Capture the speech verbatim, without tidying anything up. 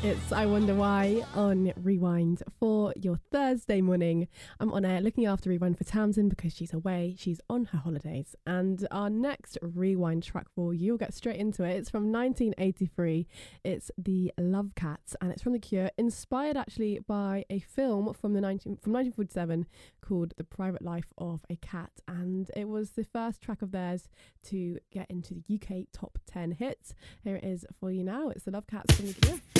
It's I Wonder Why on Rewind for your Thursday morning. I'm on air looking after Rewind for Tamsin because she's away. She's on her holidays. And our next Rewind track for you, you'll get straight into it. It's from nineteen eighty-three. It's the Love Cats and it's from The Cure, inspired actually by a film from the nineteen from nineteen forty-seven called The Private Life of a Cat. And it was the first track of theirs to get into the U K top ten hits. Here it is for you now. It's the Love Cats from The Cure.